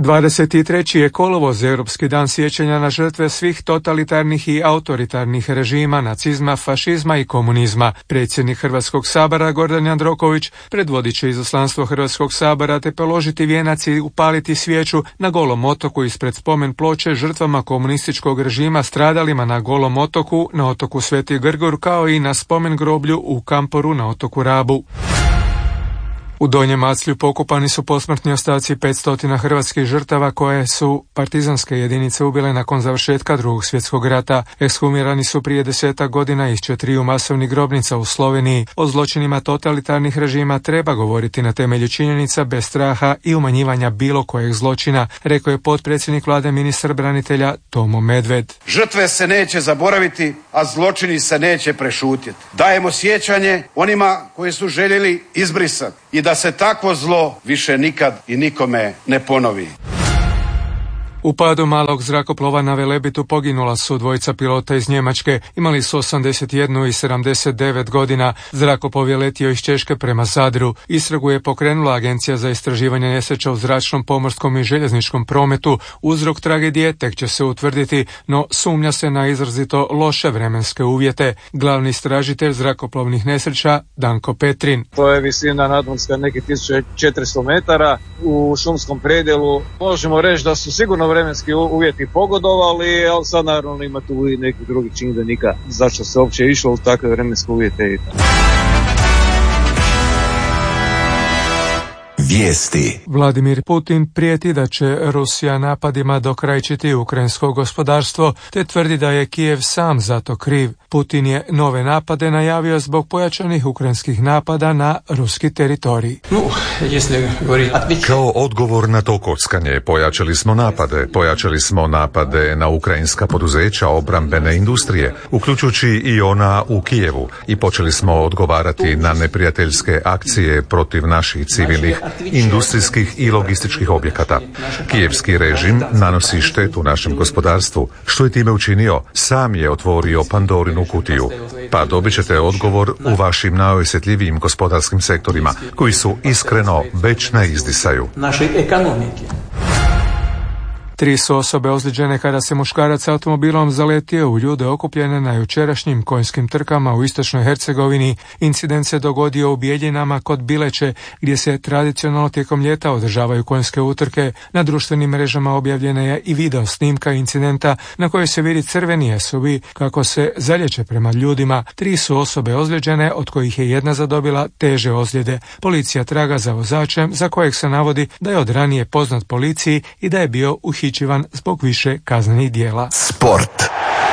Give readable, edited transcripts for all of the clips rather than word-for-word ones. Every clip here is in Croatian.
23. je kolovoz, Europski dan sjećanja na žrtve svih totalitarnih i autoritarnih režima, nacizma, fašizma i komunizma. Predsjednik Hrvatskog sabora Gordan Jandroković predvodit će izaslanstvo Hrvatskog sabora te položiti vijenac i upaliti svijeću na Golom otoku ispred spomen ploče žrtvama komunističkog režima stradalima na Golom otoku, na otoku Sveti Grgur, kao i na spomen groblju u Kamporu na otoku Rabu. U Donjem Maclju pokopani su posmrtni ostaci 500 hrvatskih žrtava koje su partizanske jedinice ubile nakon završetka Drugog svjetskog rata. Ekshumirani su prije 10 godina iz 4 masovnih grobnica u Sloveniji. O zločinima totalitarnih režima treba govoriti na temelju činjenica bez straha i umanjivanja bilo kojeg zločina, rekao je potpredsjednik vlade ministar branitelja Tomo Medved. Žrtve se neće zaboraviti, a zločini se neće prešutjeti. Dajemo sjećanje onima koji su željeli izbrisati i da se takvo zlo više nikad i nikome ne ponovi. U padu malog zrakoplova na Velebitu poginula su dvojica pilota iz Njemačke. Imali su 81 i 79 godina. Zrakoplov je letio iz Češke prema Zadru. Istragu je pokrenula Agencija za istraživanje nesreća u zračnom, pomorskom i željezničkom prometu. Uzrok tragedije tek će se utvrditi, no sumnja se na izrazito loše vremenske uvjete. Glavni istražitelj zrakoplovnih nesreća Danko Petrin. To je visina nadmorska nekih 1400 metara u šumskom predjelu. Možemo reći da su sigurno vremenski uvjeti pogodovali, ali sad naravno ima tu i nekih drugih čimbenika zašto se uopće išlo u takve vremenske uvjete. Vijesti. Vladimir Putin prijeti da će Rusija napadima dokrajčiti ukrajinsko gospodarstvo, te tvrdi da je Kijev sam za to kriv. Putin je nove napade najavio zbog pojačanih ukrajinskih napada na ruski teritorij. Kao odgovor na to kockanje pojačali smo napade na ukrajinska poduzeća obrambene industrije, uključujući i ona u Kijevu, i počeli smo odgovarati na neprijateljske akcije protiv naših civilnih industrijskih i logističkih objekata. Kijevski režim nanosi štetu našem gospodarstvu. Što je time učinio? Sam je otvorio Pandorinu kutiju. Pa dobit ćete odgovor u vašim najosjetljivijim gospodarskim sektorima, koji su iskreno već na izdisaju. 3 su osobe ozlijeđene kada se muškarac automobilom zaletio u ljude okupljene na jučerašnjim konjskim trkama u istočnoj Hercegovini. Incident se dogodio u Bijeljinama kod Bileće, gdje se tradicionalno tijekom ljeta održavaju konjske utrke. Na društvenim mrežama objavljena je i video snimka incidenta na kojoj se vidi crveni SUV kako se zaljeće prema ljudima. 3 su osobe ozlijeđene, od kojih je jedna zadobila teže ozljede. Policija traga za vozačem, za kojeg se navodi da je od ranije poznat policiji i da je bio uhićivan zbog više kaznenih djela. Sport.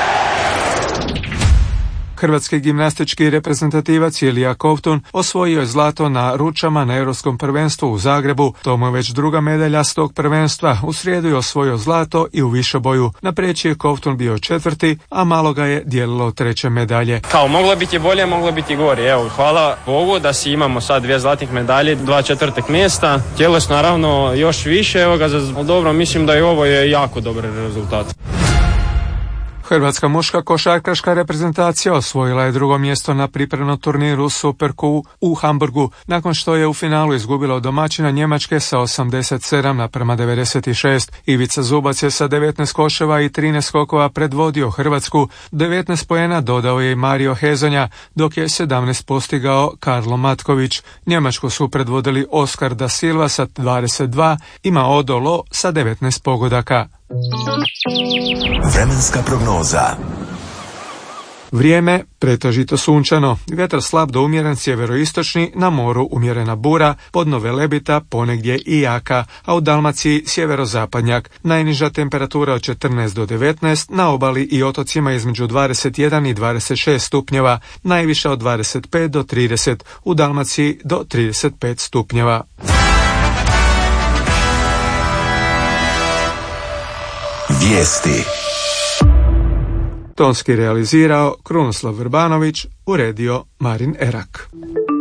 Hrvatski gimnastički reprezentativac Ilija Kovtun osvojio je zlato na ručama na Europskom prvenstvu u Zagrebu. To mu je već druga medalja s tog prvenstva. U srijedu je osvojio zlato i u višeboju. Na preći je Kovtun bio 4., a malo ga je dijelilo 3. medalje. Moglo biti bolje, moglo biti gore. Evo, hvala Bogu da si imamo sad 2 zlatnih medalje, 2 četvrtih mjesta. Tjelesno naravno još više, evo ga, dobro, mislim da i ovo je jako dobar rezultat. Hrvatska muška košarkaška reprezentacija osvojila je 2. mjesto na pripremnom turniru Superku u Hamburgu, nakon što je u finalu izgubila od domaćina Njemačke sa 87:96. Ivica Zubac je sa 19 koševa i 13 skokova predvodio Hrvatsku. 19 poena dodao je i Mario Hezonja, dok je 17 postigao Karlo Matković. Njemačku su predvodili Oskar da Silva sa 22 i Mao Dolo sa 19 pogodaka. Vremenska prognoza. Vrijeme pretežito sunčano, vjetar slab do umjeren sjeveroistočni, na moru umjerena bura, podno Velebita ponegdje i jaka, a u Dalmaciji sjeverozapadnjak. Najniža temperatura od 14 do 19, na obali i otocima između 21 i 26 stupnjeva, najviša od 25 do 30, u Dalmaciji do 35 stupnjeva. Vijesti. Tonski realizirao Krunoslav Vrbanović, uredio Marin Erak.